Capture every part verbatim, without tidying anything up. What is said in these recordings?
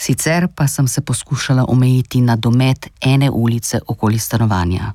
Sicer pa sem se poskušala omejiti na domet ene ulice okoli stanovanja.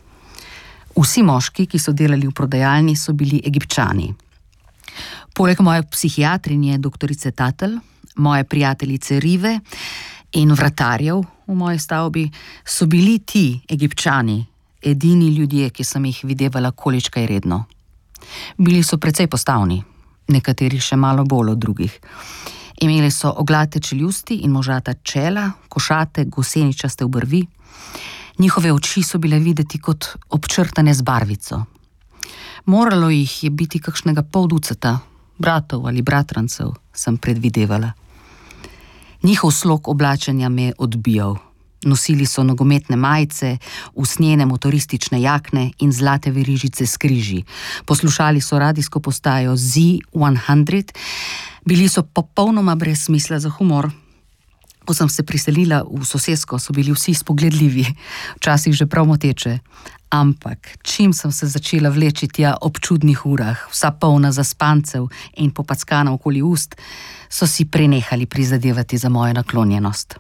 Vsi moški, ki so delali v prodajalni, so bili Egipčani. Poleg moje psihiatrinje, doktorice Tatel, moje prijateljice Rive in vratarjev v moji stavbi, so bili ti Egipčani edini ljudje, ki sem jih videvala količkaj redno. Bili so precej postavni, nekateri še malo bolj od drugih. Imeli so oglate čeljusti in možata čela, košate, goseničaste obrvi. Njihove oči so bile videti kot občrtane z barvico. Moralo jih je biti kakšnega pol ducata, bratov ali bratrancev, sem predvidevala. Njihov slog oblačenja me je odbijal. Nosili so nogometne majice, usnjene motoristične jakne in zlate verižice s križi. Poslušali so radijsko postajo Z sto, bili so popolnoma brez smisla za humor. Ko sem se priselila v sosesko, so bili vsi spogledljivi, včasih že prav moteče. Ampak, čim sem se začela vleči tja ob čudnih urah, vsa polna zaspancev in popackana okoli ust, so si prenehali prizadevati za mojo naklonjenost.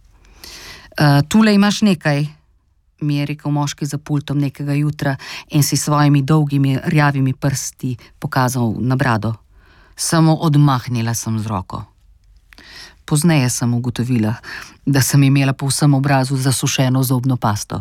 Uh, tule imaš nekaj, mi je rekel moški za pultom nekega jutra in si svojimi dolgimi rjavimi prsti pokazal na brado. Samo odmahnila sem z roko. Pozneje sem ugotovila, da sem imela po vsem obrazu zasušeno zobno pasto.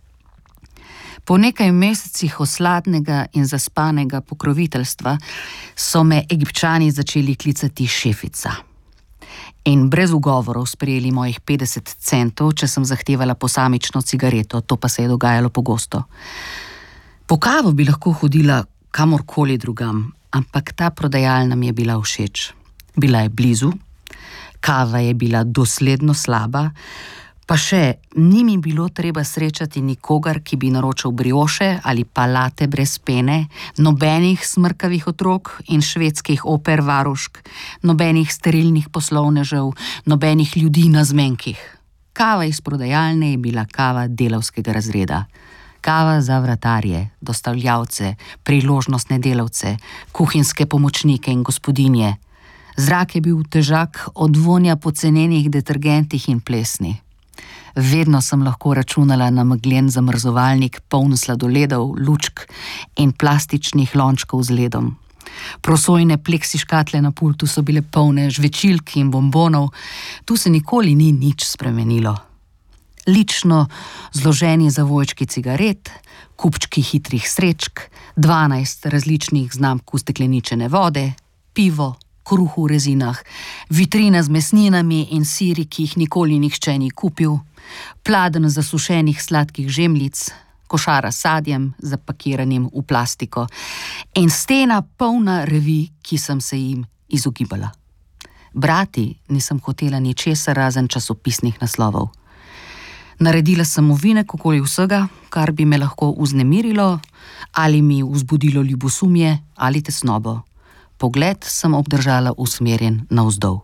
Po nekaj mesecih osladnega in zaspanega pokroviteljstva so me Egipčani začeli klicati šefica. In brez ugovorov sprejeli mojih petdeset centov, če sem zahtevala posamično cigareto, to pa se je dogajalo pogosto. Po kavo bi lahko hodila kamorkoli drugam, ampak ta prodajalna mi je bila všeč. Bila je blizu, kava je bila dosledno slaba, pa še ni mi bilo treba srečati nikogar, ki bi naročal brioše ali pa late brez pene, nobenih smrkavih otrok in švedskih oper varušk, nobenih sterilnih poslovnežev, nobenih ljudi na zmenkih. Kava iz prodajalne je bila kava delavskega razreda. Kava za vratarje, dostavljavce, priložnostne delavce, kuhinjske pomočnike in gospodinje. Zrak je bil težak od vonja po cenenih detergentih in plesni. Vedno sem lahko računala na megljen zamrzovalnik poln sladoledov, lučk in plastičnih lončkov z ledom. Prosojne pleksi škatle na pultu so bile polne žvečilk in bombonov, tu se nikoli ni nič spremenilo. Lično zloženi zavojčki cigaret, kupčki hitrih srečk, dvanajst različnih znamk ustekleničene vode, pivo, kruh v rezinah, vitrina z mesninami in siri, ki jih nikoli nihče ni kupil, pladenj zasušenih sladkih žemljic, košara s sadjem, zapakiranim v plastiko in stena polna revij, ki sem se jim izogibala. Brati nisem hotela ničesar razen časopisnih naslovov. Naredila sem ovinek okoli vsega, kar bi me lahko vznemirilo ali mi vzbudilo ljubosumje ali tesnobo. Pogled sem obdržala usmerjen navzdol.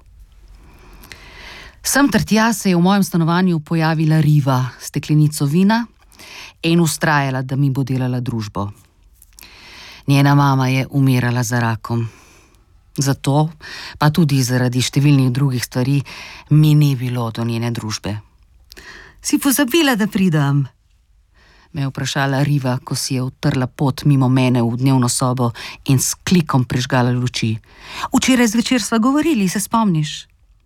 Sem ter tja se je v mojem stanovanju pojavila Riva, steklenico vina in vztrajala, da mi bo delala družbo. Njena mama je umirala za rakom. Zato, pa tudi zaradi številnih drugih stvari, mi ni bilo do njene družbe. Si pozabila, da pridem? Me je vprašala Riva, ko si je utrla pot mimo mene v dnevno sobo in s klikom prižgala luči. Včeraj zvečer sva govorili, se spomniš?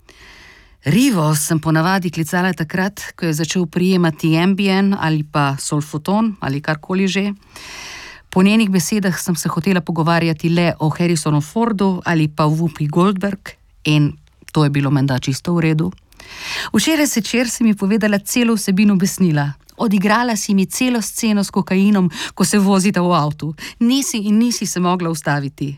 Rivo sem ponavadi klicala takrat, ko je začel prijemati Ambien ali pa Solfoton ali karkoli že. Po njenih besedah sem se hotela pogovarjati le o Harrisonu Fordu ali pa Whoopi Goldberg in to je bilo menda čisto v redu. Včeraj zvečer si mi povedala celo vsebino besnila. Odigrala si mi celo sceno s kokainom, ko se vozita v avtu. Nisi in nisi se mogla ustaviti.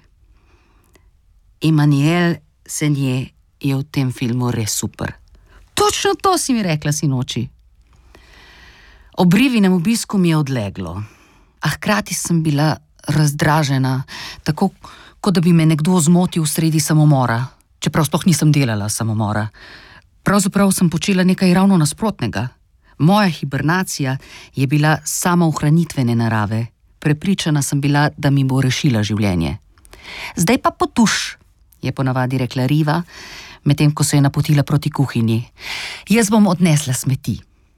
Emmanuel Senje je v tem filmu res super. Točno to si mi rekla sinoči. Ob Rivinem obisku mi je odleglo, a hkrati sem bila razdražena, tako kot da bi me nekdo zmotil sredi samomora, čeprav sploh nisem delala samomora. Pravzaprav sem počela nekaj ravno nasprotnega. Moja hibernacija je bila samoohranitvene narave. Prepričana sem bila, da mi bo rešila življenje. Zdaj pa potuš, je ponavadi rekla Riva, medtem ko se je napotila proti kuhinji. Jaz bom odnesla smeti.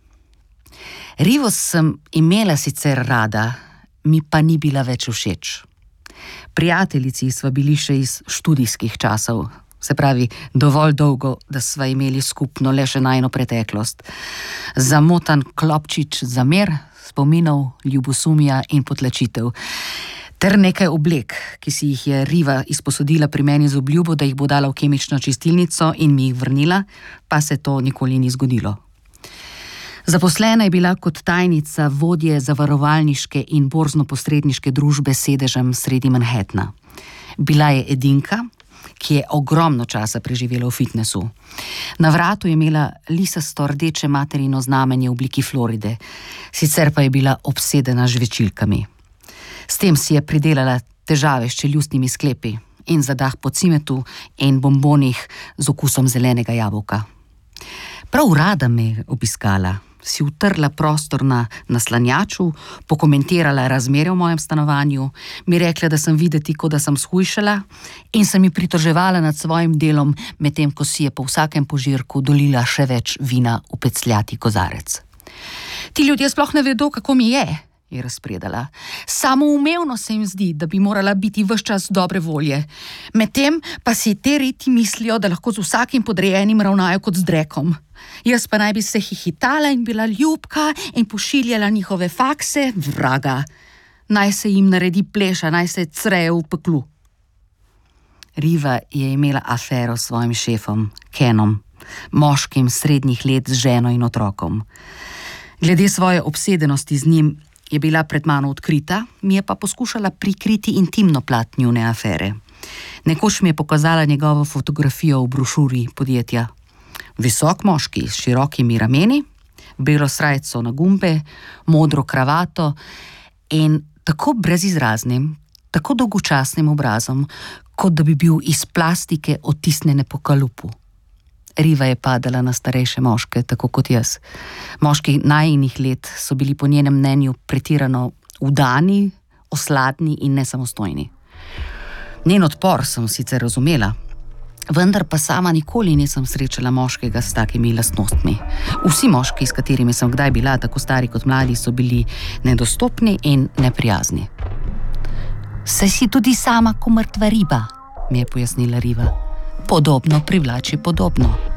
Rivo sem imela sicer rada, mi pa ni bila več všeč. Prijateljici sva bili še iz študijskih časov, se pravi, dovolj dolgo, da sva imeli skupno le še najino preteklost. Zamotan klopčič zamer, spominov, ljubosumja in potlačitev. Ter nekaj oblek, ki si jih je Riva izposodila pri meni z obljubo, da jih bo dala v kemično čistilnico in mi jih vrnila, pa se to nikoli ni zgodilo. Zaposlena je bila kot tajnica vodje zavarovalniške in borzno-posredniške družbe s sedežem sredi Manhattna. Bila je edinka, ki je ogromno časa preživela v fitnesu. Na vratu je imela lisasto rdeče materino znamenje v obliki Floride, sicer pa je bila obsedena z žvečilkami. S tem si je pridelala težave s čeljustnimi sklepi in zadah po cimetu in bombonih z okusom zelenega jabolka. Prav rada me je obiskala, si utrla prostor na naslanjaču, pokomentirala razmere v mojem stanovanju, mi rekla, da sem videti, kot da sem shujšala, in se mi pritoževala nad svojim delom, medtem ko si je po vsakem požirku dolila še več vina v pecljati kozarec. Ti ljudje sploh ne vedo, kako mi je, je razpredala. Samoumevno se jim zdi, da bi morala biti ves čas dobre volje. Medtem pa si te riti mislijo, da lahko z vsakim podrejenim ravnajo kot z drekom. Jaz pa naj bi se hihitala in bila ljubka in pošiljala njihove fakse, vraga. Naj se jim naredi pleša, naj se crejo v peklu. Riva je imela afero s svojim šefom, Kenom, moškim srednjih let z ženo in otrokom. Glede svoje obsedenosti z njim je bila pred mano odkrita, mi je pa poskušala prikriti intimno plat njune afere. Nekoč mi je pokazala njegovo fotografijo v brošuri podjetja. Visok moški s širokimi rameni, belo srajco na gumbe, modro kravato in tako brezizraznim, tako dolgočasnim obrazom, kot da bi bil iz plastike odtisnjene po kalupu. Riva je padala na starejše moške, tako kot jaz. Moški najinih let so bili po njenem mnenju pretirano udani, osladni in nesamostojni. Njen odpor sem sicer razumela, vendar pa sama nikoli nisem srečala moškega s takimi lastnostmi. Vsi moški, s katerimi sem kdaj bila, tako stari kot mladi, so bili nedostopni in neprijazni. Saj si tudi sama ko mrtva riba, mi je pojasnila Riva. Podobno privlači podobno.